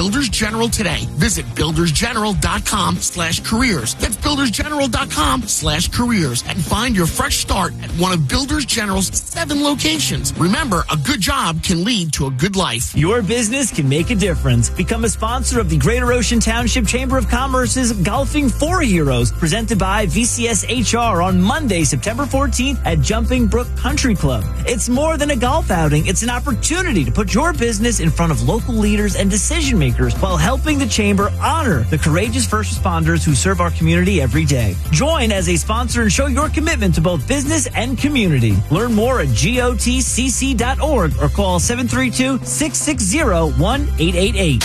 Builders General today. Visit buildersgeneral.com/careers. That's buildersgeneral.com/careers and find your fresh start at one of Builders General's 7 locations. Remember, a good job can lead to a good life. Your business can make a difference. Become a sponsor of the Greater Ocean Township Chamber of Commerce's Golfing for Heroes, presented by VCS HR on Monday, September 14th at Jumping Brook Country Club. It's more than a golf outing. It's an opportunity to put your business in front of local leaders and decision makers while helping the Chamber honor the courageous first responders who serve our community every day. Join as a sponsor and show your commitment to both business and community. Learn more at gotcc.org or call 732-660-1888.